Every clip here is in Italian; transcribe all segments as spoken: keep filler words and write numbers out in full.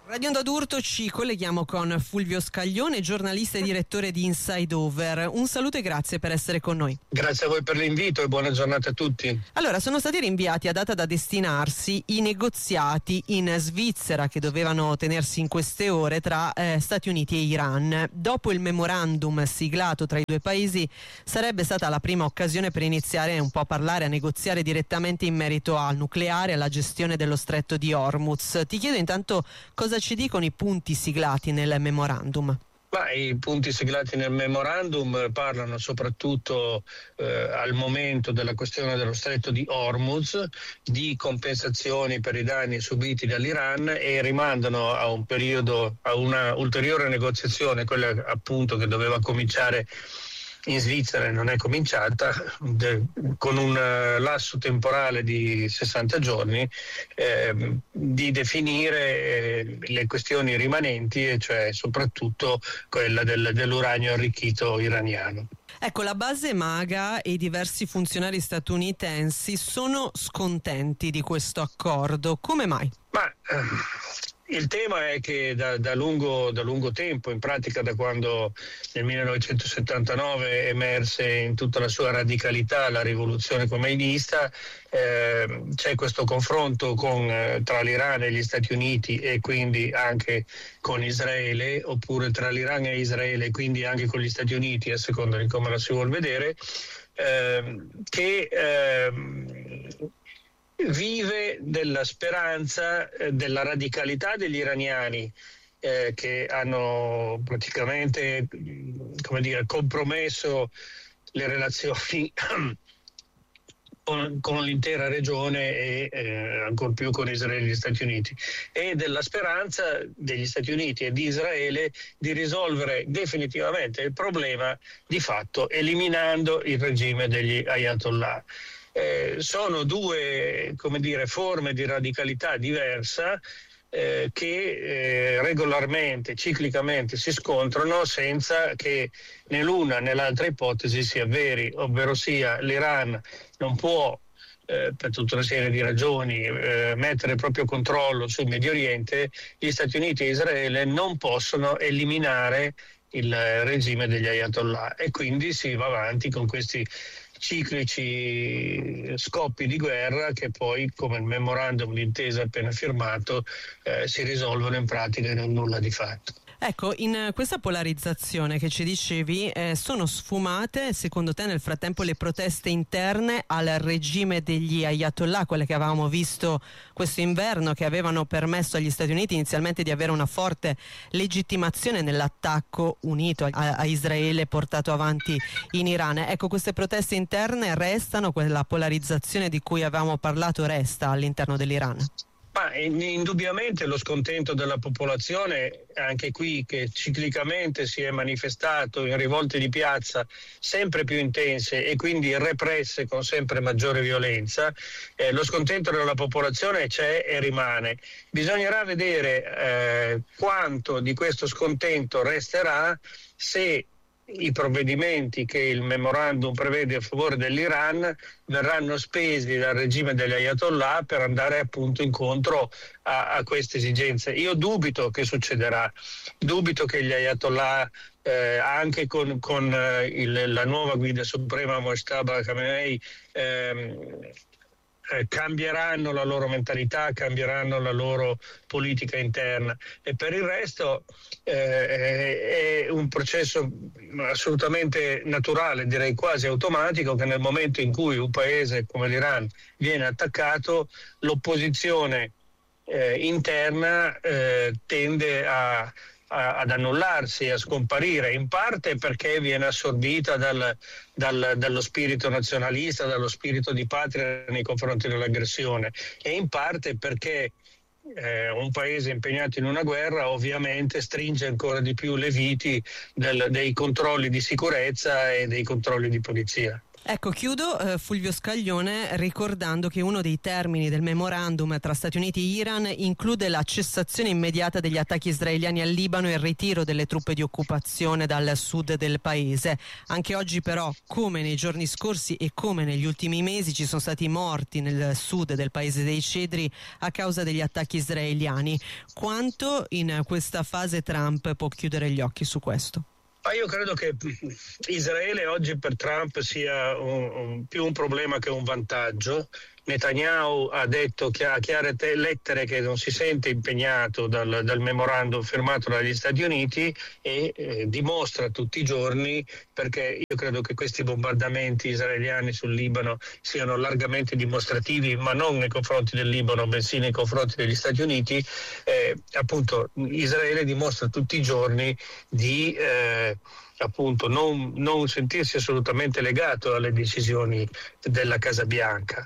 Radio Onda d'Urto ci colleghiamo con Fulvio Scaglione, giornalista e direttore di Inside Over. Un saluto e grazie per essere con noi. Grazie a voi per l'invito e buona giornata a tutti. Allora, sono stati rinviati a data da destinarsi i negoziati in Svizzera che dovevano tenersi in queste ore tra eh, Stati Uniti e Iran. Dopo il memorandum siglato tra i due paesi sarebbe stata la prima occasione per iniziare un po' a parlare, a negoziare direttamente in merito al nucleare e alla gestione dello stretto di Hormuz. Ti chiedo intanto cosa ci dicono i punti siglati nel memorandum. Ma i punti siglati nel memorandum parlano soprattutto eh, al momento della questione dello stretto di Hormuz, di compensazioni per i danni subiti dall'Iran e rimandano a un periodo, a una ulteriore negoziazione, quella appunto che doveva cominciare in Svizzera e non è cominciata, de, con un uh, lasso temporale di sessanta giorni, eh, di definire eh, le questioni rimanenti, e cioè soprattutto quella del, dell'uranio arricchito iraniano. Ecco, la base Maga e i diversi funzionari statunitensi sono scontenti di questo accordo. Come mai? Ma eh, il tema è che da, da, lungo, da lungo tempo, in pratica da quando nel millenovecentosettantanove emerse in tutta la sua radicalità la rivoluzione khomeinista, eh, c'è questo confronto con, eh, tra l'Iran e gli Stati Uniti e quindi anche con Israele, oppure tra l'Iran e Israele e quindi anche con gli Stati Uniti, a seconda di come la si vuol vedere, eh, che eh, vive della speranza, eh, della radicalità degli iraniani eh, che hanno praticamente, come dire, compromesso le relazioni con, con l'intera regione e eh, ancor più con Israele e gli Stati Uniti, e della speranza degli Stati Uniti e di Israele di risolvere definitivamente il problema, di fatto eliminando il regime degli Ayatollah. Eh, sono due, come dire, forme di radicalità diversa eh, che eh, regolarmente, ciclicamente si scontrano senza che né l'una né l'altra ipotesi sia veri, ovvero sia l'Iran non può eh, per tutta una serie di ragioni eh, mettere il proprio controllo sul Medio Oriente, gli Stati Uniti e Israele non possono eliminare il regime degli Ayatollah e quindi si va avanti con questi ciclici scoppi di guerra che poi, come il memorandum d'intesa appena firmato, eh, si risolvono in pratica in un nulla di fatto. Ecco, in questa polarizzazione che ci dicevi, eh, sono sfumate secondo te nel frattempo le proteste interne al regime degli Ayatollah, quelle che avevamo visto questo inverno, che avevano permesso agli Stati Uniti inizialmente di avere una forte legittimazione nell'attacco unito a, a Israele portato avanti in Iran. Ecco, queste proteste interne restano, quella polarizzazione di cui avevamo parlato resta all'interno dell'Iran? Ma indubbiamente lo scontento della popolazione, anche qui, che ciclicamente si è manifestato in rivolte di piazza sempre più intense e quindi represse con sempre maggiore violenza, eh, lo scontento della popolazione c'è e rimane. Bisognerà vedere eh, quanto di questo scontento resterà se i provvedimenti che il memorandum prevede a favore dell'Iran verranno spesi dal regime degli Ayatollah per andare appunto incontro a, a queste esigenze. Io dubito che succederà, dubito che gli Ayatollah eh, anche con, con eh, il, la nuova guida suprema Mojtaba Khamenei ehm, Eh, cambieranno la loro mentalità, cambieranno la loro politica interna, e per il resto eh, è un processo assolutamente naturale, direi quasi automatico, che nel momento in cui un paese come l'Iran viene attaccato, l'opposizione eh, interna eh, tende a ad annullarsi, a scomparire, in parte perché viene assorbita dal, dal, dallo spirito nazionalista, dallo spirito di patria nei confronti dell'aggressione, e in parte perché eh, un paese impegnato in una guerra ovviamente stringe ancora di più le viti del, dei controlli di sicurezza e dei controlli di polizia. Ecco, chiudo eh, Fulvio Scaglione ricordando che uno dei termini del memorandum tra Stati Uniti e Iran include la cessazione immediata degli attacchi israeliani al Libano e il ritiro delle truppe di occupazione dal sud del paese. Anche oggi però, come nei giorni scorsi e come negli ultimi mesi, ci sono stati morti nel sud del paese dei Cedri a causa degli attacchi israeliani. Quanto in questa fase Trump può chiudere gli occhi su questo? Ma io credo che Israele oggi per Trump sia un, un, più un problema che un vantaggio. Netanyahu ha detto a chiare te- lettere che non si sente impegnato dal, dal memorandum firmato dagli Stati Uniti e eh, dimostra tutti i giorni, perché io credo che questi bombardamenti israeliani sul Libano siano largamente dimostrativi, ma non nei confronti del Libano, bensì nei confronti degli Stati Uniti. Eh, appunto Israele dimostra tutti i giorni di eh, appunto non, non sentirsi assolutamente legato alle decisioni della Casa Bianca.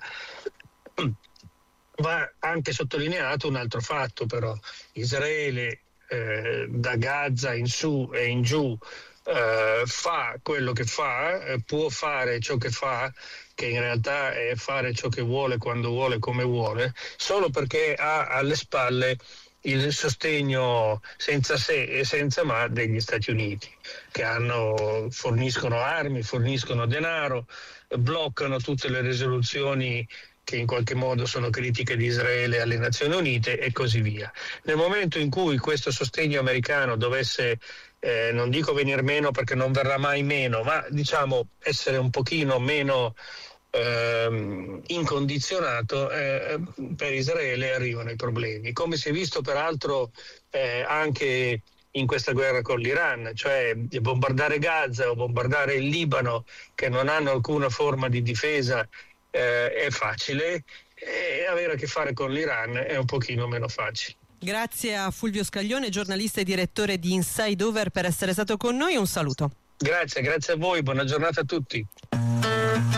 Va anche sottolineato un altro fatto però: Israele eh, da Gaza in su e in giù eh, fa quello che fa, eh, può fare ciò che fa, che in realtà è fare ciò che vuole, quando vuole, come vuole, solo perché ha alle spalle il sostegno senza se e senza ma degli Stati Uniti, che hanno, forniscono armi, forniscono denaro, bloccano tutte le risoluzioni che in qualche modo sono critiche di Israele alle Nazioni Unite e così via. Nel momento in cui questo sostegno americano dovesse, eh, non dico venir meno perché non verrà mai meno, ma diciamo essere un pochino meno eh, incondizionato, eh, per Israele arrivano i problemi. Come si è visto peraltro eh, anche in questa guerra con l'Iran, cioè bombardare Gaza o bombardare il Libano, che non hanno alcuna forma di difesa, Eh, è facile, e avere a che fare con l'Iran è un pochino meno facile. Grazie a Fulvio Scaglione, giornalista e direttore di Inside Over, per essere stato con noi. Un saluto. Grazie, grazie a voi, buona giornata a tutti.